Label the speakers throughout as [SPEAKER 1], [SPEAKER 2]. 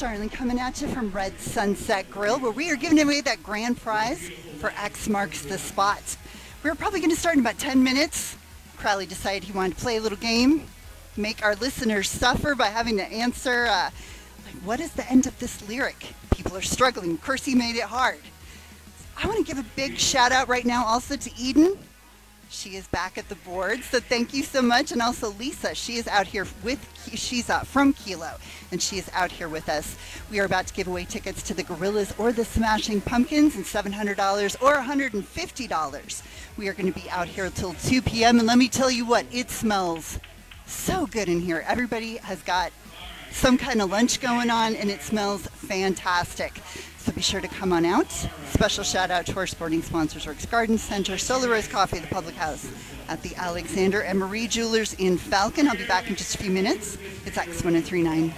[SPEAKER 1] Starling coming at you from Red Sunset Grill, where we are giving away that grand prize for X Marks the Spot. We're probably going to start in about 10 minutes. Crowley decided he wanted to play a little game, make our listeners suffer by having to answer, what is the end of this lyric? People are struggling. Of course, he made it hard. I want to give a big shout out right now also to Eden. She is back at the board, so thank you so much. And also Lisa, she is out here she's from Kilo, and she is out here with us. We are about to give away tickets to the Gorillas or the Smashing Pumpkins, and $700 or $150. We are going to be out here till 2 p.m. And let me tell you what, it smells so good in here. Everybody has got some kind of lunch going on, and it smells fantastic. So be sure to come on out. Special shout out to our sporting sponsors, Rick's Garden Center, Solar Rose Coffee, the Public House at the Alexander and Marie Jewelers in Falcon. I'll be back in just a few minutes. It's X1039.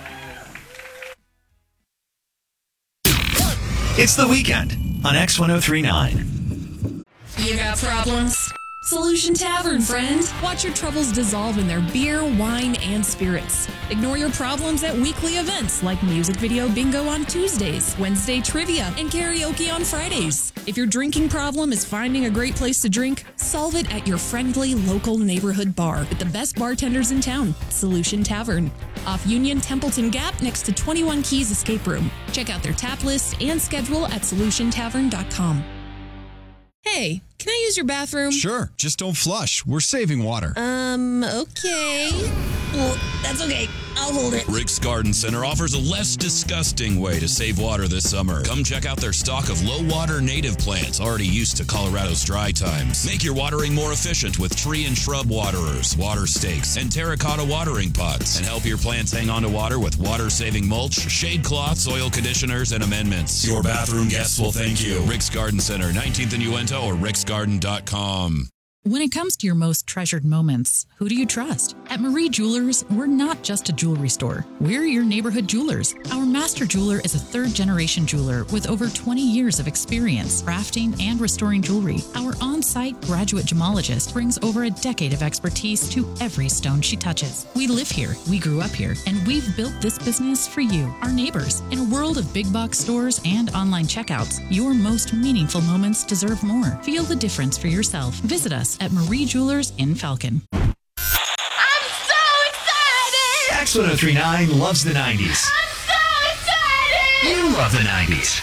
[SPEAKER 2] It's the weekend on X1039.
[SPEAKER 3] You got problems? Solution Tavern, friend. Watch your troubles dissolve in their beer, wine, and spirits. Ignore your problems at weekly events like music video bingo on Tuesdays, Wednesday trivia, and karaoke on Fridays. If your drinking problem is finding a great place to drink, solve it at your friendly local neighborhood bar with the best bartenders in town, Solution Tavern. Off Union Templeton Gap next to 21 Keys Escape Room. Check out their tap list and schedule at solutiontavern.com. Hey, can I use your bathroom?
[SPEAKER 4] Sure, just don't flush. We're saving water.
[SPEAKER 3] Okay. Well, that's okay. I'll hold it.
[SPEAKER 5] Rick's Garden Center offers a less disgusting way to save water this summer. Come check out their stock of low-water native plants already used to Colorado's dry times. Make your watering more efficient with tree and shrub waterers, water stakes, and terracotta watering pots. And help your plants hang on to water with water-saving mulch, shade cloths, oil conditioners, and amendments. Your bathroom guests will thank you. Rick's Garden Center, 19th and Uinta, or ricksgarden.com.
[SPEAKER 6] When it comes to your most treasured moments, who do you trust? At Marie Jewelers, we're not just a jewelry store. We're your neighborhood jewelers. Our master jeweler is a third-generation jeweler with over 20 years of experience crafting and restoring jewelry. Our on-site graduate gemologist brings over a decade of expertise to every stone she touches. We live here, we grew up here, and we've built this business for you, our neighbors. In a world of big box stores and online checkouts, your most meaningful moments deserve more. Feel the difference for yourself. Visit us at Marie Jewelers in Falcon.
[SPEAKER 7] I'm so excited!
[SPEAKER 2] X1039 loves the 90s.
[SPEAKER 7] I'm so excited!
[SPEAKER 2] You love the 90s.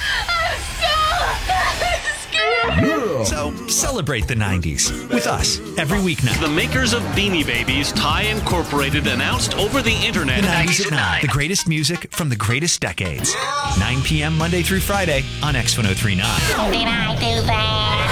[SPEAKER 7] I'm so scared!
[SPEAKER 2] So celebrate the 90s with us every weeknight.
[SPEAKER 8] The makers of Beanie Babies, Thai Incorporated, announced over the internet.
[SPEAKER 2] The 90s at 9. The greatest music from the greatest decades. 9 p.m. Monday through Friday on X1039.
[SPEAKER 7] Did I do that?